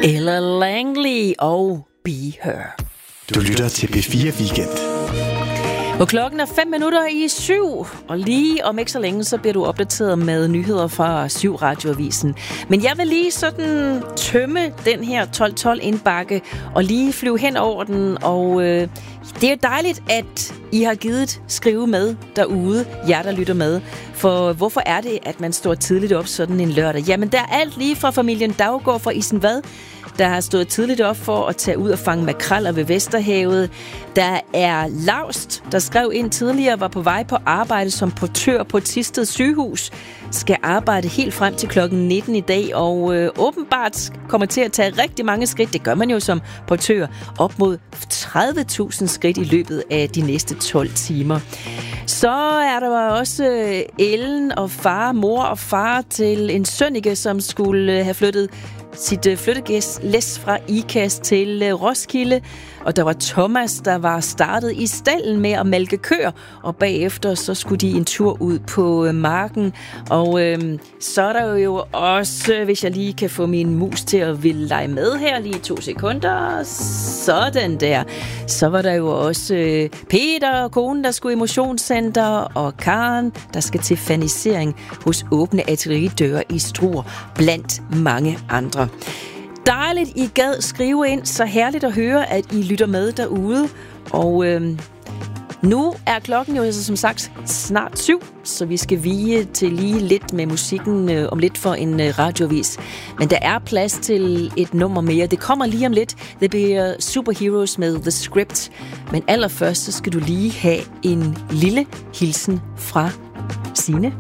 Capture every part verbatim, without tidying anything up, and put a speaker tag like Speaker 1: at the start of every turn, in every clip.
Speaker 1: Ella Langley og Be Her.
Speaker 2: Du lytter til P fire Weekend.
Speaker 1: Og klokken er fem minutter i syv, og lige om ikke så længe, så bliver du opdateret med nyheder fra syv Radioavisen. Men jeg vil lige sådan tømme den her tolv tolv indbakke, og lige flyve hen over den, og øh, det er dejligt, at I har givet skrive med derude, jer der lytter med. For hvorfor er det, at man står tidligt op sådan en lørdag? Jamen, der er alt lige fra familien Daugård fra Isenvad, der har stået tidligt op for at tage ud og fange makreller ved Vesterhavet. Der er Laust, der skrev ind tidligere, var på vej på arbejde som portør på Thisted sygehus. Skal arbejde helt frem til klokken nitten i dag, og øh, åbenbart kommer til at tage rigtig mange skridt. Det gør man jo som portør. Op mod tredive tusind skridt i løbet af de næste tolv timer. Så er der også Ellen og far, mor og far til en sønnike, som skulle have flyttet sit flyttegæs fra Ikast til Roskilde. Og der var Thomas, der var startet i stallen med at malke køer, og bagefter så skulle de en tur ud på marken. Og øhm, så er der jo også, hvis jeg lige kan få min mus til at ville lege med her lige to sekunder, sådan der. Så var der jo også øh, Peter og konen, der skulle i motionscenter, og Karen, der skal til fanisering hos åbne atelierdøre i Struer, blandt mange andre. Dejligt, I gad skrive ind. Så herligt at høre, at I lytter med derude. Og øhm, nu er klokken jo altså som sagt snart syv, så vi skal vige til lige lidt med musikken øh, om lidt for en øh, radiovis. Men der er plads til et nummer mere. Det kommer lige om lidt. Det bliver Superheroes med The Script. Men allerførst så skal du lige have en lille hilsen fra Signe.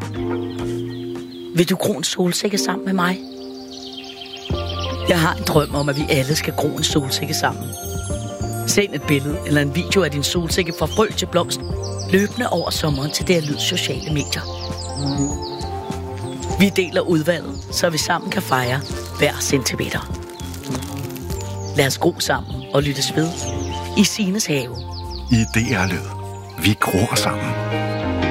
Speaker 3: Vil du gro en solsikke sammen med mig? Jeg har en drøm om, at vi alle skal gro en solsikke sammen. Send et billede eller en video af din solsikke fra frø til blomst, løbende over sommeren til det her lyd sociale medier. Vi deler udvalget, så vi sammen kan fejre hver centimeter. Lad os gro sammen og lyttes ved i Sines have.
Speaker 2: I D R-lyd. Vi gror sammen.